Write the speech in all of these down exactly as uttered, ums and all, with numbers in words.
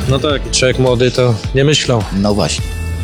No tak, człowiek młody to nie myślał. No właśnie.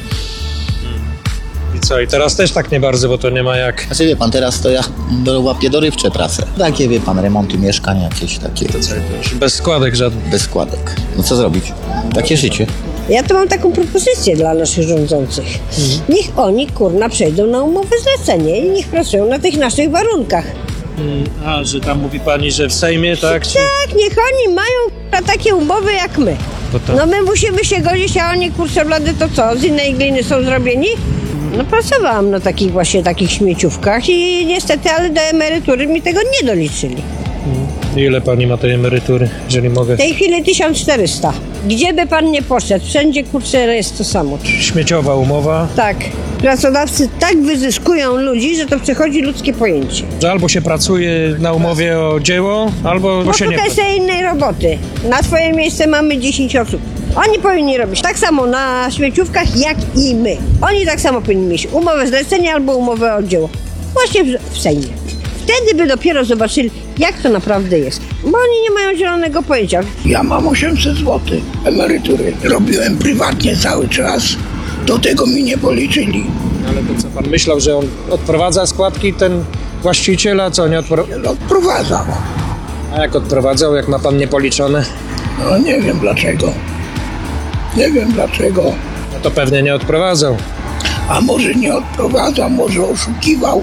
I co, i teraz też tak nie bardzo, bo to nie ma jak... Znaczy wie pan, teraz to ja do- łapię dorywcze prace. Takie wie pan, remonty mieszkań jakieś takie. Bez składek żadnych. Bez składek. No co zrobić? Takie życie. Ja to mam taką propozycję dla naszych rządzących. Mhm. Niech oni, kurna, przejdą na umowę zlecenie i niech pracują na tych naszych warunkach. A, że tam mówi pani, że w Sejmie, tak? Czy... Tak, niech oni mają kurwa, takie umowy jak my. To No my musimy się godzić, a oni, kurczę blady, to co, z innej gliny są zrobieni? No pracowałam na takich właśnie takich śmieciówkach i niestety, ale do emerytury mi tego nie doliczyli. Ile pani ma tej emerytury, jeżeli mogę? W tej chwili tysiąc czterysta. Gdzie by pan nie poszedł, wszędzie, kurczę, jest to samo. Śmieciowa umowa. Tak. Pracodawcy tak wyzyskują ludzi, że to przechodzi ludzkie pojęcie. Że albo się pracuje na umowie o dzieło, albo No się nie szukaj sobie innej roboty. Na swoje miejsce mamy dziesięć osób. Oni powinni robić tak samo na śmieciówkach, jak i my. Oni tak samo powinni mieć umowę zlecenia albo umowę o dzieło. Właśnie w, w Sejmie. Wtedy by dopiero zobaczyli, jak to naprawdę jest. Bo oni nie mają zielonego pojęcia. Ja mam osiemset złotych emerytury. Robiłem prywatnie cały czas. Do tego mi nie policzyli. Ale to co pan myślał, że on odprowadza składki, ten właściciel, a co, nie odprowadza? Odprowadzał. A jak odprowadzał, jak ma pan niepoliczone? No nie wiem dlaczego. Nie wiem dlaczego. No to pewnie nie odprowadzał. A może nie odprowadzał, może oszukiwał.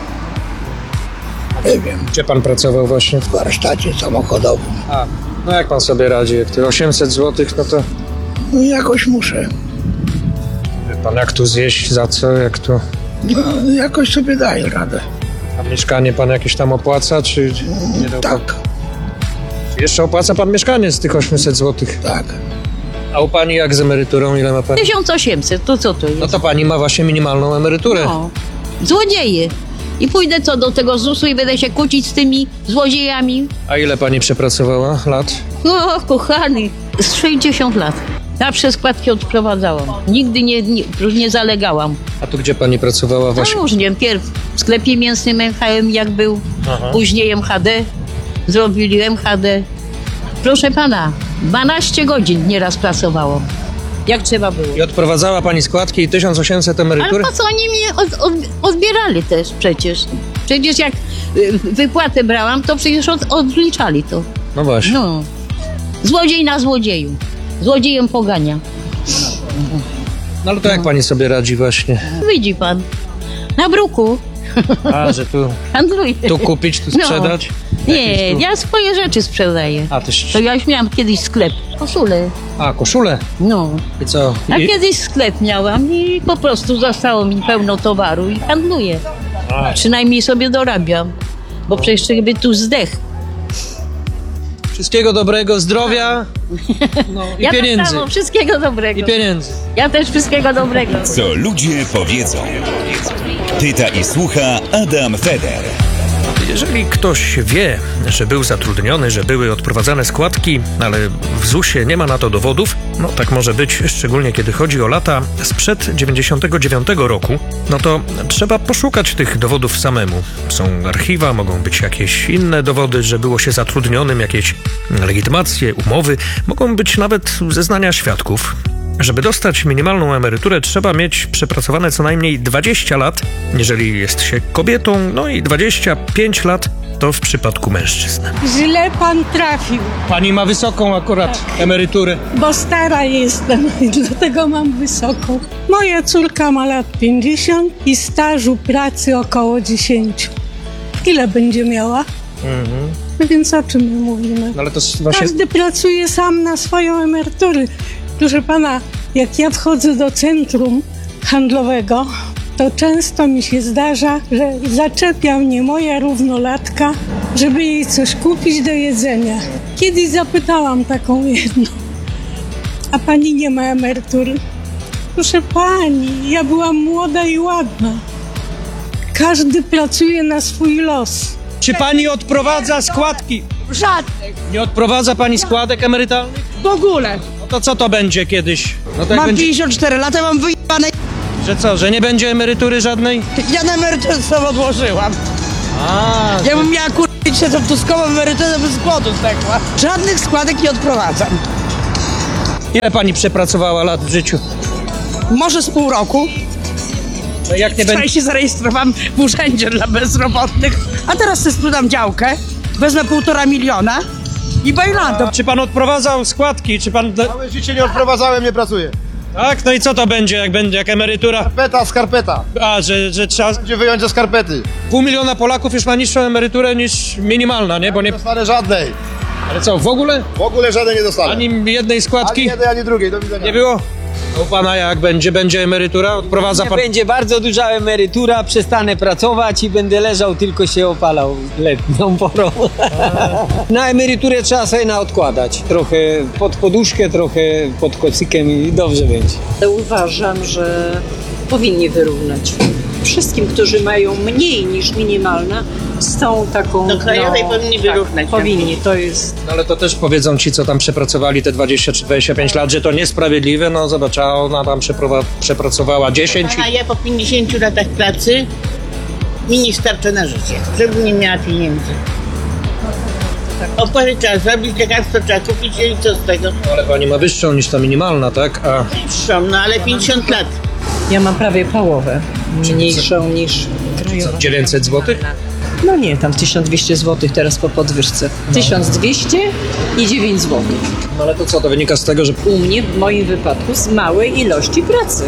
Nie wiem. Gdzie pan pracował właśnie? W warsztacie samochodowym. A, no jak pan sobie radzi? Jak te osiemset złotych, no to... No jakoś muszę. Wie pan, jak tu zjeść, za co, jak tu... No, jakoś sobie daję radę. A mieszkanie pan jakieś tam opłaca, czy nie dał pan? Tak, Jeszcze opłaca pan mieszkanie z tych osiemset złotych. tak. A u pani jak z emeryturą? Ile ma pani? tysiąc osiemset, to co to jest? No to pani ma właśnie minimalną emeryturę. No, złodzieje. I pójdę co do tego zusu i będę się kłócić z tymi złodziejami. A ile pani przepracowała lat? O, kochany, z sześćdziesiąt lat. Zawsze składki odprowadzałam. Nigdy nie, nie, nie zalegałam. A tu gdzie pani pracowała No właśnie? różnie. Pierw w sklepie mięsnym M H M jak był, Aha. później M H D, zrobili M H D. Proszę pana, dwanaście godzin nieraz pracowałam. Jak trzeba było. I odprowadzała pani składki i tysiąc osiemset Ale emerytury? po co oni mnie od, od, odbierali też przecież? Przecież jak y, wypłatę brałam, to przecież od, odliczali to. No właśnie. No. Złodziej na złodzieju. Złodziejem pogania. No ale to jak pani sobie radzi właśnie? Widzi pan. Na bruku. A, że tu, Handluję. tu kupić, tu No. sprzedać? Nie, Jakieś tu- ja swoje rzeczy sprzedaję. A, też... To ja już miałam kiedyś sklep. Koszule. A, koszulę? No. I co? A I... kiedyś sklep miałam i po prostu zostało mi pełno towaru i handluję. A, Przynajmniej sobie dorabiam. Bo przecież by tu zdech. wszystkiego dobrego, zdrowia no, i Ja pieniędzy. tak samo, wszystkiego dobrego. I pieniędzy. Ja też wszystkiego dobrego. Co ludzie powiedzą. Pyta i słucha Adam Feder. Jeżeli ktoś wie, że był zatrudniony, że były odprowadzane składki, ale w zusie nie ma na to dowodów, no tak może być, szczególnie kiedy chodzi o lata sprzed dziewięćdziesiątego dziewiątego roku, no to trzeba poszukać tych dowodów samemu. Są archiwa, mogą być jakieś inne dowody, że było się zatrudnionym, jakieś legitymacje, umowy, mogą być nawet zeznania świadków. Żeby dostać minimalną emeryturę, trzeba mieć przepracowane co najmniej dwadzieścia lat, jeżeli jest się kobietą, no i dwadzieścia pięć lat to w przypadku mężczyzn. Źle pan trafił, Pani ma wysoką akurat emeryturę. bo stara jestem i dlatego mam wysoką. Moja córka ma lat pięćdziesiąt i stażu pracy około dziesięć. Ile będzie miała? Mhm. No więc o czym my mówimy? No ale to właśnie... Każdy pracuje sam na swoją emeryturę. Proszę pana, jak ja wchodzę do centrum handlowego, to często mi się zdarza, że zaczepia mnie moja równolatka, żeby jej coś kupić do jedzenia. Kiedyś zapytałam taką jedną, a pani nie ma emerytury? Proszę pani, ja byłam młoda i ładna. Każdy pracuje na swój los. Czy pani odprowadza składki? Żadnych. Nie odprowadza pani składek emerytalnych? W ogóle. No to co to będzie kiedyś? No to jak Mam będzie... pięćdziesiąt cztery lata, mam wyjebane. Że co, że nie będzie emerytury żadnej? Ja na emeryturę sobie odłożyłam. A, Ja bym miała kurwić się tą tuskową emeryturę, by z głodu zdechła. Żadnych składek nie odprowadzam. Ile pani przepracowała lat w życiu? Może z pół roku. No jak nie Wczoraj będzie... się zarejestrowałam w urzędzie dla bezrobotnych, a teraz sobie sprzedam działkę, wezmę półtora miliona i bajlando. Czy pan odprowadzał składki, czy pan... Całe życie nie odprowadzałem, nie pracuję. Tak? No i co to będzie, jak będzie, jak emerytura? Skarpeta, skarpeta. A, że, że trzeba... Będzie wyjąć ze skarpety. Pół miliona Polaków już ma niższą emeryturę niż minimalna, nie? Bo nie... Nie dostanę żadnej. Ale co, w ogóle? W ogóle żadnej nie dostanę. Ani jednej Ani składki? jednej, ani drugiej. Do widzenia. Nie było? A u pana jak będzie? Będzie emerytura? Odprowadza pan... Będzie bardzo duża emerytura, przestanę pracować i będę leżał, tylko się opalał letnią porą. Na emeryturę trzeba sobie na odkładać. Trochę pod poduszkę, trochę pod kocykiem i dobrze będzie. Uważam, że powinni wyrównać. Wszystkim, którzy mają mniej niż minimalna, z tą taką... Do krajowej no, powinni tak, wyrównać. Powinni, to jest... No ale to też powiedzą ci, co tam przepracowali te dwadzieścia czy dwadzieścia pięć lat, że to niesprawiedliwe. No zobacz, a ona tam przeprowa- przepracowała dziesięć A i... ja po pięćdziesięciu latach pracy mi nie starczy na życie, żebym nie miała pieniędzy. Opłaty trzeba zrobić, lekarstwo trzeba kupić i co z tego? Ale pani ma wyższą niż ta minimalna, tak? A Wyższą, no ale pięćdziesiąt lat. Ja mam prawie połowę mniejszą niż krajowa. dziewięćset złotych? No nie, tam tysiąc dwieście złotych teraz po podwyżce. tysiąc dwieście i dziewięć złotych. No ale to co, to wynika z tego, że... U mnie, w moim wypadku, z małej ilości pracy.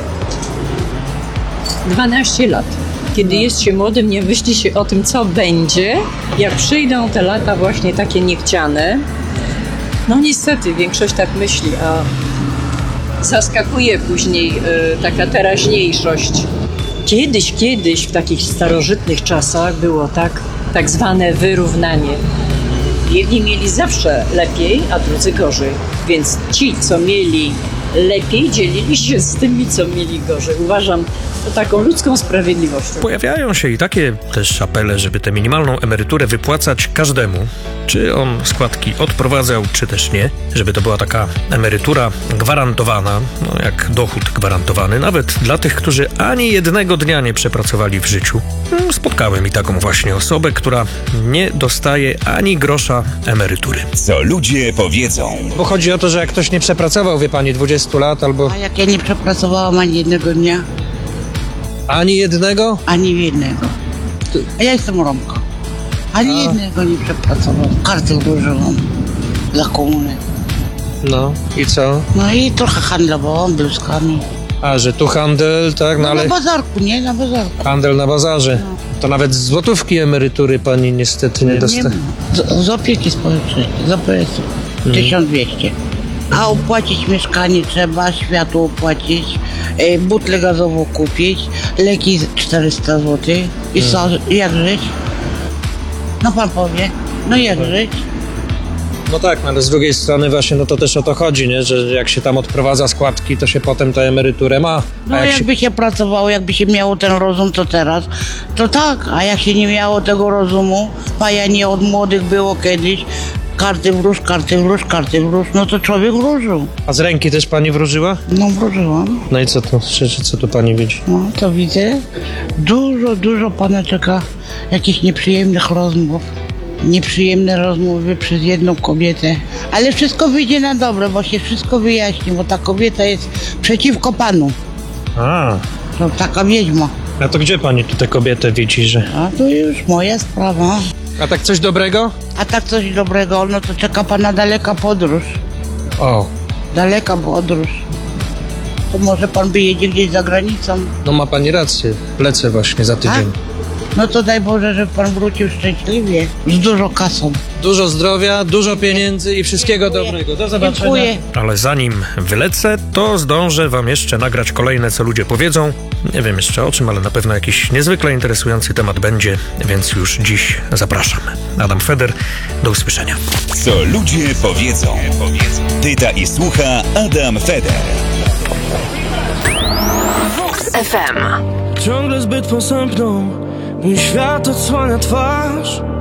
dwanaście lat. Kiedy jest się młodym, nie myśli się o tym, co będzie, jak przyjdą te lata właśnie takie niechciane. No niestety, większość tak myśli, a zaskakuje później y, taka teraźniejszość. Kiedyś, kiedyś, w takich starożytnych czasach było tak, tak zwane wyrównanie. Jedni mieli zawsze lepiej, a drudzy gorzej. Więc ci, co mieli lepiej, dzielili się z tymi, co mieli gorzej. Uważam to taką ludzką sprawiedliwością. Pojawiają się i takie też apele, żeby tę minimalną emeryturę wypłacać każdemu. Czy on składki odprowadzał, czy też nie. Żeby to była taka emerytura gwarantowana, no jak dochód gwarantowany, nawet dla tych, którzy ani jednego dnia nie przepracowali w życiu. Spotkałem i taką właśnie osobę, która nie dostaje ani grosza emerytury. Co ludzie powiedzą. Bo chodzi o to, że jak ktoś nie przepracował, wie pani, dwadzieścia lat albo... A jak ja nie przepracowałam ani jednego dnia? Ani jednego? Ani jednego. A ja jestem Romką. Ani A. jednego nie przepracowałam. Kartę użyłam dla komuny. No i co? No i trochę handlowałam bluzkami. A, że tu handel, tak? No No ale na bazarku, nie? Na bazarku. handel na bazarze. To nawet z złotówki emerytury pani niestety nie dostaje. Z, z opieki społecznej, z O P S-u. tysiąc dwieście. A opłacić mieszkanie trzeba, światło opłacić, y, butlę gazową kupić, leki czterysta złotych. I co, jak żyć? No pan powie, no jak żyć? No tak, no ale z drugiej strony właśnie no to też o to chodzi, nie? Że jak się tam odprowadza składki, to się potem tę emeryturę ma. No A jak się... jakby się pracowało, jakby się miało ten rozum, to teraz, to tak, a jak się nie miało tego rozumu, spajanie od młodych było kiedyś, karty wróż, karty wróż, karty wróż, no to człowiek wróżył. A z ręki też pani wróżyła? No wróżyłam. No i co tu, szczerze, co tu pani widzi? No to widzę, dużo, dużo pana czeka jakichś nieprzyjemnych rozmów. Nieprzyjemne rozmowy przez jedną kobietę. Ale wszystko wyjdzie na dobre, bo się wszystko wyjaśni, bo ta kobieta jest przeciwko panu. A, To taka wiedźma. a to gdzie pani tu tę kobietę widzi, że... A to już moja sprawa. A tak coś dobrego? A tak coś dobrego, no to czeka pana daleka podróż. O, Daleka podróż. To może pan wyjedzie gdzieś za granicą. no ma pani rację, lecę właśnie za tydzień. No to daj Boże, żeby pan wrócił szczęśliwie, z dużo kasą. Dużo zdrowia, dużo pieniędzy i wszystkiego dobrego. Do zobaczenia. Dziękuję. Ale zanim wylecę, to zdążę wam jeszcze nagrać kolejne, co ludzie powiedzą. Nie wiem jeszcze o czym, ale na pewno jakiś niezwykle interesujący temat będzie, więc już dziś zapraszam. Adam Feder, do usłyszenia. Co ludzie powiedzą. Tyta i słucha Adam Feder. Vox F M. Ciągle zbyt posępną, mój świat odsłania twarz.